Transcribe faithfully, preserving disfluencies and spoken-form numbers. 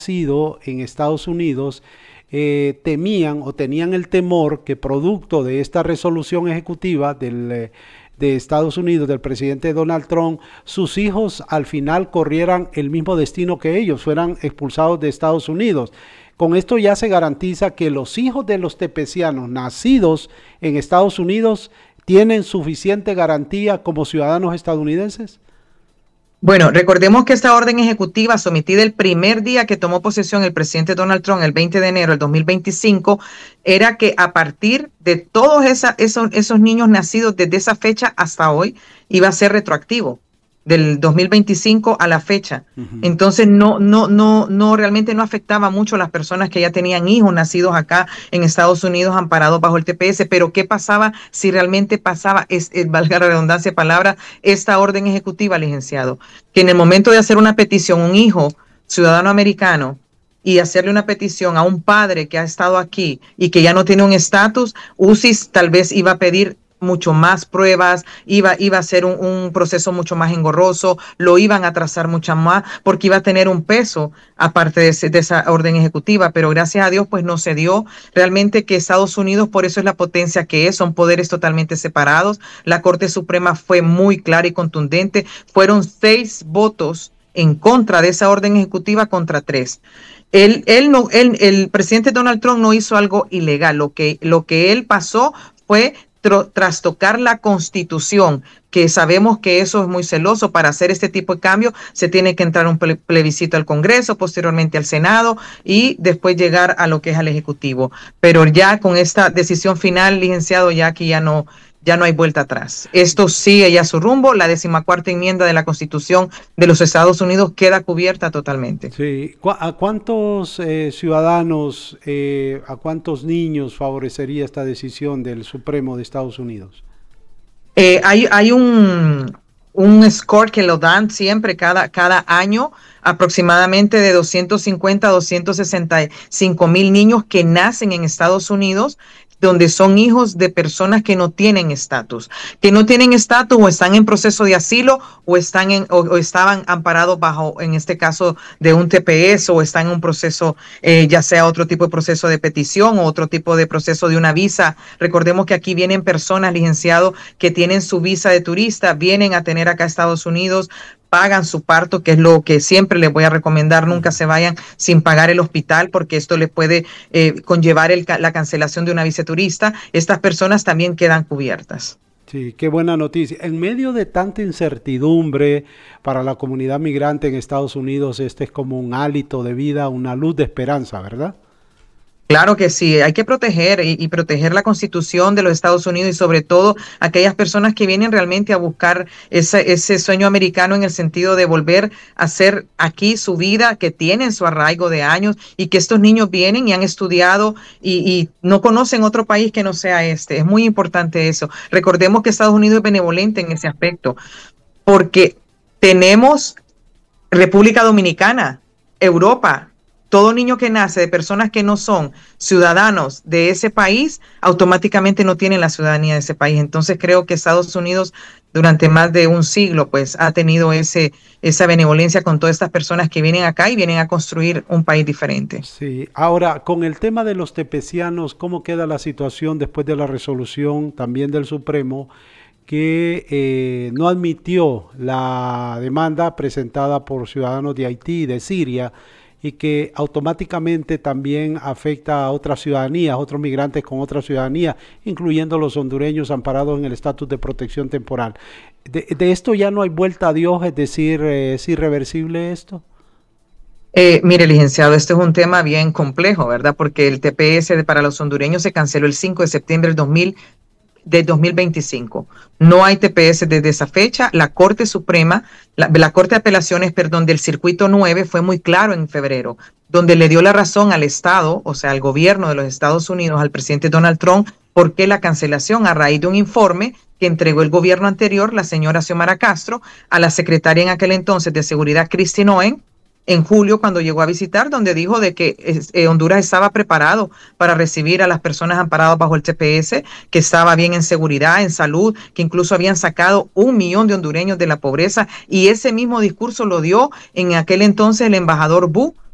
nacido en Estados Unidos eh, temían o tenían el temor que producto de esta resolución ejecutiva del, eh, de Estados Unidos, del presidente Donald Trump, sus hijos al final corrieran el mismo destino que ellos, fueran expulsados de Estados Unidos. Con esto ya se garantiza que los hijos de los tepecianos nacidos en Estados Unidos tienen suficiente garantía como ciudadanos estadounidenses. Bueno, recordemos que esta orden ejecutiva sometida el primer día que tomó posesión el presidente Donald Trump, el veinte de enero del dos mil veinticinco, era que a partir de todos esa, esos, esos niños nacidos desde esa fecha hasta hoy, iba a ser retroactivo, del dos mil veinticinco a la fecha. Uh-huh. Entonces no, no, no, no, realmente no afectaba mucho a las personas que ya tenían hijos nacidos acá en Estados Unidos amparados bajo el T P S, pero ¿qué pasaba si realmente pasaba, es, es, valga la redundancia de palabras, esta orden ejecutiva, licenciado? Que en el momento de hacer una petición, un hijo ciudadano americano, y hacerle una petición a un padre que ha estado aquí y que ya no tiene un estatus, U C I S tal vez iba a pedir mucho más pruebas, iba, iba a ser un, un proceso mucho más engorroso, lo iban a atrasar mucho más, porque iba a tener un peso aparte de, ese, de esa orden ejecutiva, pero gracias a Dios pues no se dio. Realmente que Estados Unidos, por eso es la potencia que es, son poderes totalmente separados. La Corte Suprema fue muy clara y contundente, fueron seis votos en contra de esa orden ejecutiva contra tres. Él, él no, él, el presidente Donald Trump no hizo algo ilegal, lo que, lo que él pasó fue trastocar la Constitución, que sabemos que eso es muy celoso. Para hacer este tipo de cambio se tiene que entrar un plebiscito al Congreso, posteriormente al Senado y después llegar a lo que es al Ejecutivo. Pero ya con esta decisión final, licenciado, ya aquí ya no, ya no hay vuelta atrás. Esto sigue ya su rumbo. La decimacuarta enmienda de la Constitución de los Estados Unidos queda cubierta totalmente. Sí. ¿A cuántos eh, ciudadanos, eh, a cuántos niños favorecería esta decisión del Supremo de Estados Unidos? Eh, hay, hay un, un score que lo dan siempre cada, cada año, aproximadamente de doscientos cincuenta a doscientos sesenta y cinco mil niños que nacen en Estados Unidos, donde son hijos de personas que no tienen estatus, que no tienen estatus o están en proceso de asilo o están en, o, o estaban amparados bajo, en este caso, de un T P S o están en un proceso, eh, ya sea otro tipo de proceso de petición o otro tipo de proceso de una visa. Recordemos que aquí vienen personas, licenciados, que tienen su visa de turista, vienen a tener acá a Estados Unidos, pagan su parto, que es lo que siempre les voy a recomendar. Nunca se vayan sin pagar el hospital, porque esto les puede eh, conllevar el, la cancelación de una visa turista. Estas personas también quedan cubiertas. Sí, qué buena noticia. En medio de tanta incertidumbre para la comunidad migrante en Estados Unidos, este es como un hálito de vida, una luz de esperanza, ¿verdad? Claro que sí, hay que proteger y, y proteger la Constitución de los Estados Unidos y sobre todo aquellas personas que vienen realmente a buscar ese, ese sueño americano, en el sentido de volver a hacer aquí su vida, que tienen su arraigo de años, y que estos niños vienen y han estudiado y, y no conocen otro país que no sea este. Es muy importante eso. Recordemos que Estados Unidos es benevolente en ese aspecto, porque tenemos República Dominicana, Europa. Todo niño que nace de personas que no son ciudadanos de ese país, automáticamente no tienen la ciudadanía de ese país. Entonces creo que Estados Unidos durante más de un siglo pues ha tenido ese, esa benevolencia con todas estas personas que vienen acá y vienen a construir un país diferente. Sí, ahora con el tema de los tepecianos, ¿cómo queda la situación después de la resolución también del Supremo, que eh, no admitió la demanda presentada por ciudadanos de Haití y de Siria, y que automáticamente también afecta a otras ciudadanías, otros migrantes con otras ciudadanías, incluyendo los hondureños amparados en el estatus de protección temporal? De, de esto ya no hay vuelta a Dios, es decir, eh, ¿es irreversible esto? Eh, mire, licenciado, este es un tema bien complejo, ¿verdad? Porque el T P S para los hondureños se canceló el cinco de septiembre del dos mil de dos mil veinticinco. No hay T P S desde esa fecha. La Corte Suprema, la, la Corte de Apelaciones, perdón, del Circuito nueve fue muy claro en febrero, donde le dio la razón al Estado, o sea, al gobierno de los Estados Unidos, al presidente Donald Trump, por qué la cancelación, a raíz de un informe que entregó el gobierno anterior, la señora Xiomara Castro, a la secretaria en aquel entonces de Seguridad, Christine Owen, en julio, cuando llegó a visitar, donde dijo de que eh, Honduras estaba preparado para recibir a las personas amparadas bajo el T P S, que estaba bien en seguridad, en salud, que incluso habían sacado un millón de hondureños de la pobreza, y ese mismo discurso lo dio en aquel entonces el embajador Bu